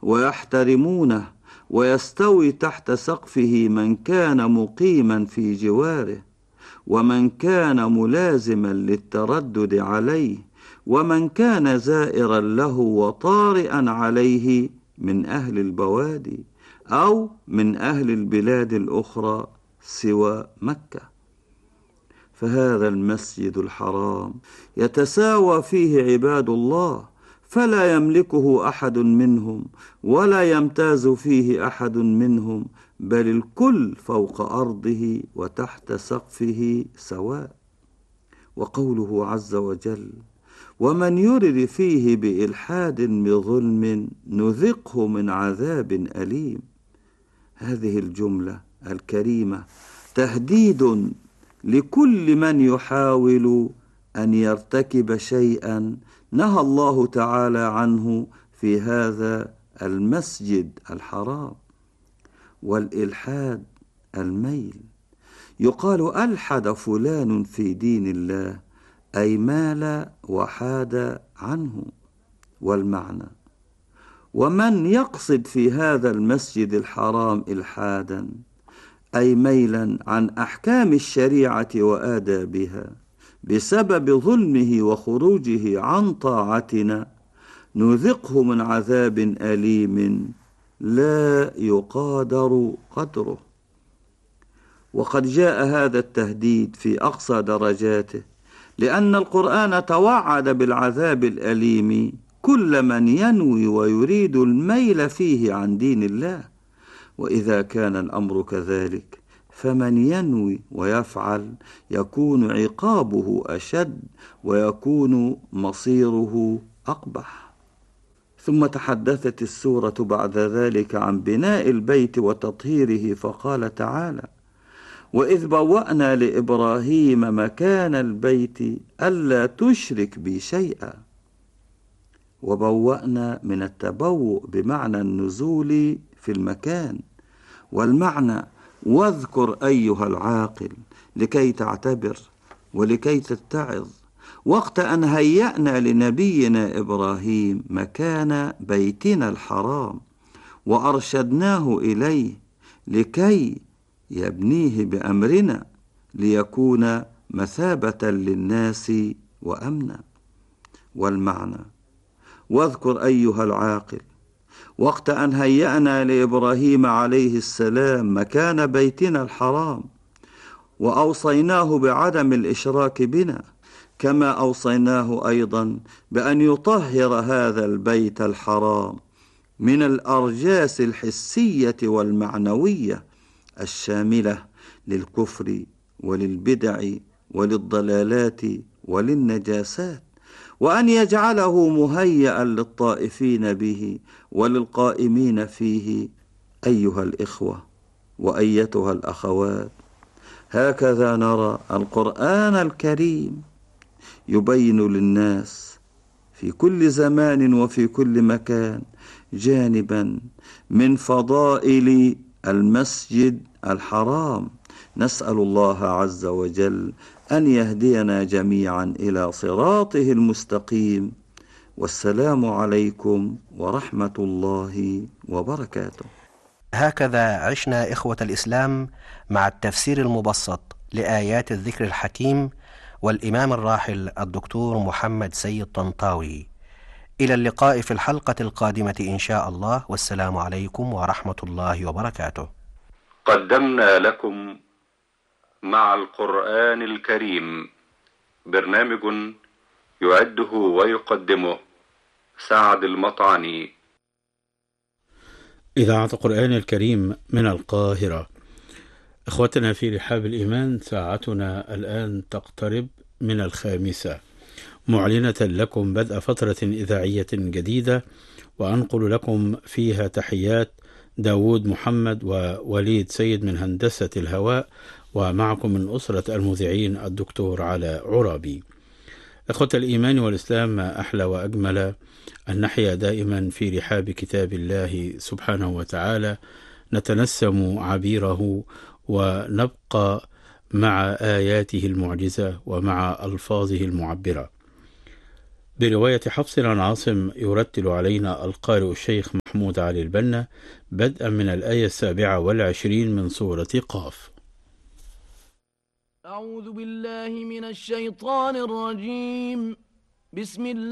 ويحترمونه، ويستوي تحت سقفه من كان مقيما في جواره، ومن كان ملازما للتردد عليه، ومن كان زائرا له وطارئا عليه من أهل البوادي أو من أهل البلاد الأخرى سوى مكة. فهذا المسجد الحرام يتساوى فيه عباد الله، فلا يملكه أحد منهم ولا يمتاز فيه أحد منهم، بل الكل فوق أرضه وتحت سقفه سواء. وقوله عز وجل: ومن يرد فيه بإلحاد بظلم نذقه من عذاب أليم. هذه الجملة الكريمة تهديد لكل من يحاول أن يرتكب شيئا نهى الله تعالى عنه في هذا المسجد الحرام. والإلحاد الميل، يقال ألحد فلان في دين الله، أي مال وحاد عنه. والمعنى: ومن يقصد في هذا المسجد الحرام إلحادا، أي ميلا عن أحكام الشريعة وآدابها بسبب ظلمه وخروجه عن طاعتنا، نذقه من عذاب أليم لا يقادر قدره. وقد جاء هذا التهديد في أقصى درجاته، لأن القرآن توعد بالعذاب الأليم كل من ينوي ويريد الميل فيه عن دين الله. وإذا كان الأمر كذلك، فمن ينوي ويفعل يكون عقابه أشد ويكون مصيره أقبح. ثم تحدثت السورة بعد ذلك عن بناء البيت وتطهيره، فقال تعالى: وإذ بوأنا لإبراهيم مكان البيت ألا تشرك بي شيئا. وبوأنا من التبوء بمعنى النزول في المكان، والمعنى: واذكر أيها العاقل لكي تعتبر ولكي تتعظ وقت أن هيأنا لنبينا إبراهيم مكان بيتنا الحرام، وأرشدناه إليه لكي يبنيه بأمرنا ليكون مثابة للناس وأمنا. والمعنى: واذكر أيها العاقل وقت أن هيأنا لإبراهيم عليه السلام مكان بيتنا الحرام، وأوصيناه بعدم الإشراك بنا، كما أوصيناه أيضا بأن يطهر هذا البيت الحرام من الأرجاس الحسية والمعنوية الشاملة للكفر وللبدع وللضلالات وللنجاسات، وأن يجعله مهيئا للطائفين به وللقائمين فيه. أيها الإخوة وأيتها الأخوات، هكذا نرى القرآن الكريم يبين للناس في كل زمان وفي كل مكان جانبا من فضائل المسجد الحرام. نسأل الله عز وجل أن يهدينا جميعا إلى صراطه المستقيم. والسلام عليكم ورحمة الله وبركاته. هكذا عشنا إخوة الإسلام مع التفسير المبسط لآيات الذكر الحكيم والإمام الراحل الدكتور محمد سيد طنطاوي. إلى اللقاء في الحلقة القادمة إن شاء الله، والسلام عليكم ورحمة الله وبركاته. قدمنا لكم مع القرآن الكريم برنامج يعده ويقدمه سعد المطعني. إذاعة القرآن الكريم من القاهرة. إخوتنا في رحاب الإيمان، ساعتنا الآن تقترب من 5، معلنة لكم بدء فترة إذاعية جديدة، وأنقل لكم فيها تحيات داود محمد ووليد سيد من هندسة الهواء، ومعكم من أسرة المذيعين الدكتور علاء عرابي. إخوة الإيمان والإسلام، ما أحلى وأجمل أن نحيا دائما في رحاب كتاب الله سبحانه وتعالى، نتنسم عبيره ونبقى مع آياته المعجزة ومع ألفاظه المعبرة. برواية حفص عن عاصم. يرتل علينا القارئ الشيخ محمود علي البنا بدءا من الآية 27 من سورة قاف. أعوذ بالله من الشيطان الرجيم. بسم الله